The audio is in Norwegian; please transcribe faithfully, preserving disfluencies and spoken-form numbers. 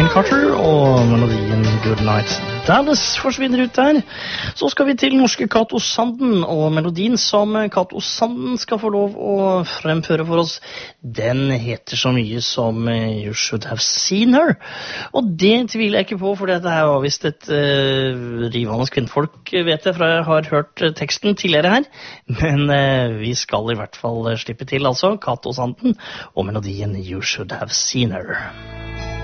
Carter, og melodien Good Night Dallas forsvinner ut der. Så skal vi til norske Cato Sanden, og melodien som Cato Sanden skal få lov å fremføre for oss, den heter så mye som You Should Have Seen Her. Og det tviler jeg ikke på, for dette er jo visst et uh, rivende kvinnfolk, vet jeg, fra jeg har hørt teksten tidligere her. Men uh, vi skal i hvert fall slippe til, altså, Cato Sanden og melodien You Should Have Seen Her.